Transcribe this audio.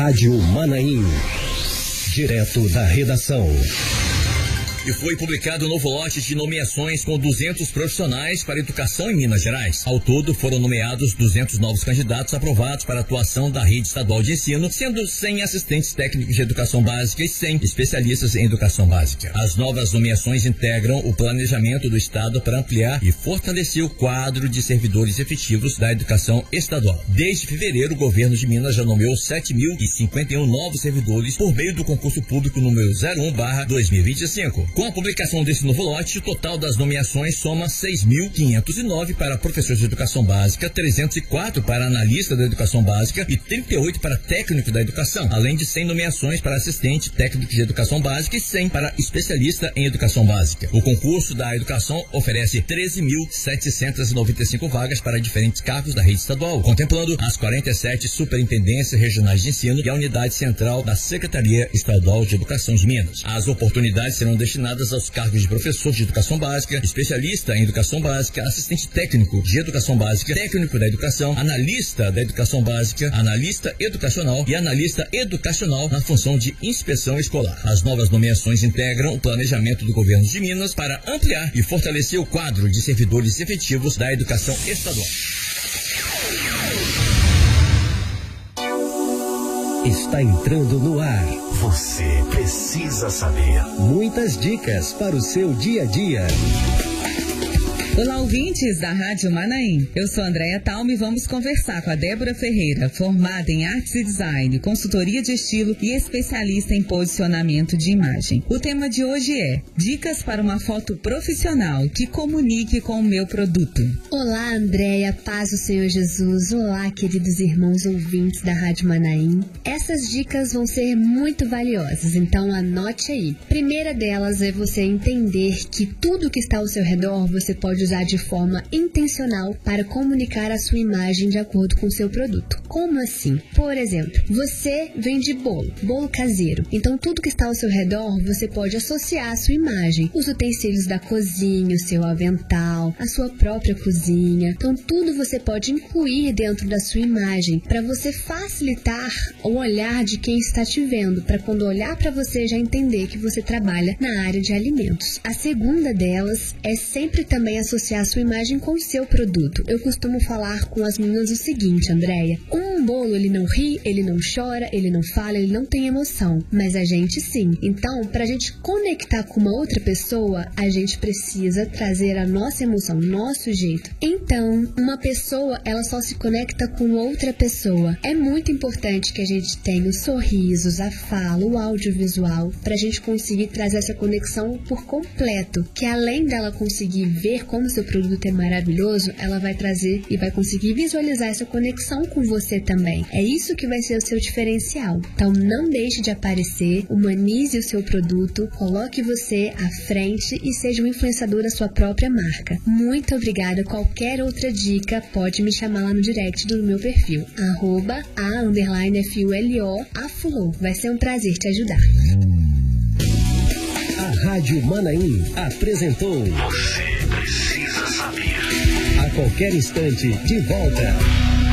Rádio Manaim. Direto da redação. E foi publicado um novo lote de nomeações com 200 profissionais para educação em Minas Gerais. Ao todo, foram nomeados 200 novos candidatos aprovados para a atuação da rede estadual de ensino, sendo 100 assistentes técnicos de educação básica e 100 especialistas em educação básica. As novas nomeações integram o planejamento do Estado para ampliar e fortalecer o quadro de servidores efetivos da educação estadual. Desde fevereiro, o governo de Minas já nomeou 7.051 novos servidores por meio do concurso público número 01/2025. Com a publicação desse novo lote, o total das nomeações soma 6.509 para professores de educação básica, 304 para analista da educação básica e 38 para técnico da educação, além de 100 nomeações para assistente técnico de educação básica e 100 para especialista em educação básica. O concurso da educação oferece 13.795 vagas para diferentes cargos da rede estadual, contemplando as 47 superintendências regionais de ensino e a unidade central da Secretaria Estadual de Educação de Minas. As oportunidades serão destinadas aos cargos de professor de educação básica, especialista em educação básica, assistente técnico de educação básica, técnico da educação, analista da educação básica, analista educacional e analista educacional na função de inspeção escolar. As novas nomeações integram o planejamento do governo de Minas para ampliar e fortalecer o quadro de servidores efetivos da educação estadual. Está entrando no ar. Você precisa saber. Muitas dicas para o seu dia a dia. Olá, ouvintes da Rádio Manaim. Eu sou Andréia Talme e vamos conversar com a Débora Ferreira, formada em Artes e Design, consultoria de estilo e especialista em posicionamento de imagem. O tema de hoje é Dicas para uma foto profissional que comunique com o meu produto. Olá, Andréia, paz do Senhor Jesus. Olá, queridos irmãos ouvintes da Rádio Manaim. Essas dicas vão ser muito valiosas, então anote aí. Primeira delas é você entender que tudo que está ao seu redor você pode usar de forma intencional para comunicar a sua imagem de acordo com o seu produto. Como assim? Por exemplo, você vende bolo caseiro. Então tudo que está ao seu redor você pode associar à sua imagem. Os utensílios da cozinha, o seu avental, a sua própria cozinha. Então tudo você pode incluir dentro da sua imagem para você facilitar o olhar de quem está te vendo, para quando olhar para você já entender que você trabalha na área de alimentos. A segunda delas é sempre também associar a sua imagem com o seu produto. Eu costumo falar com as meninas o seguinte, Andréia, um bolo ele não ri, ele não chora, ele não fala, ele não tem emoção, mas a gente sim. Então, pra gente conectar com uma outra pessoa, a gente precisa trazer a nossa emoção, o nosso jeito. Então, uma pessoa, ela só se conecta com outra pessoa. É muito importante que a gente tenha os sorrisos, a fala, o audiovisual, pra gente conseguir trazer essa conexão por completo, que além dela conseguir ver como o seu produto é maravilhoso, ela vai trazer e vai conseguir visualizar essa conexão com você também. É isso que vai ser o seu diferencial. Então não deixe de aparecer, humanize o seu produto, coloque você à frente e seja um influenciador da sua própria marca. Muito obrigada. Qualquer outra dica pode me chamar lá no direct do meu perfil, @a_FULO Afulô. Vai ser um prazer te ajudar. A Rádio Manaim apresentou Você precisa saber. A qualquer instante, de volta.